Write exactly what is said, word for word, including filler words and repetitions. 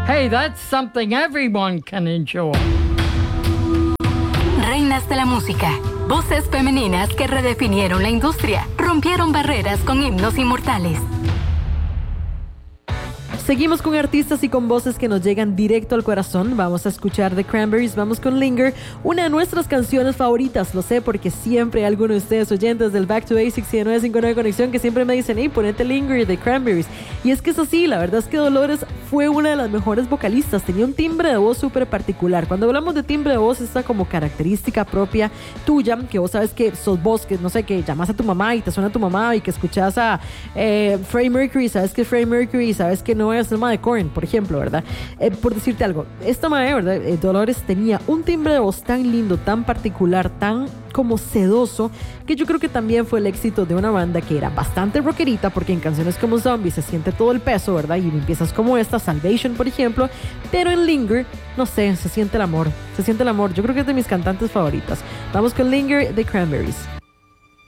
Hey, that's something everyone can enjoy. Reinas de la música. Voces femeninas que redefinieron la industria, rompieron barreras con himnos inmortales. Seguimos con artistas y con voces que nos llegan directo al corazón. Vamos a escuchar The Cranberries, vamos con Linger, una de nuestras canciones favoritas. Lo sé porque siempre hay algunos de ustedes oyentes del Back to Basics y de nueve cinco nueve Conexión que siempre me dicen, hey, ponete Linger de Cranberries. Y es que es así, la verdad es que Dolores fue una de las mejores vocalistas. Tenía un timbre de voz súper particular. Cuando hablamos de timbre de voz, esta como característica propia tuya, que vos sabes que sos vos, que no sé, que llamas a tu mamá y te suena tu mamá y que escuchas a eh, Freddie Mercury, sabes que es Freddie Mercury, sabes que no es el ma de Korn, por ejemplo, ¿verdad? Eh, por decirte algo, esta madre, ¿verdad? Eh, Dolores tenía un timbre de voz tan lindo, tan particular, tan como sedoso, que yo creo que también fue el éxito de una banda que era bastante rockerita, porque en canciones como Zombie se siente todo el peso, ¿verdad? Y empiezas como esta, Salvation, por ejemplo, pero en Linger, no sé, se siente el amor, se siente el amor. Yo creo que es de mis cantantes favoritas. Vamos con Linger de Cranberries.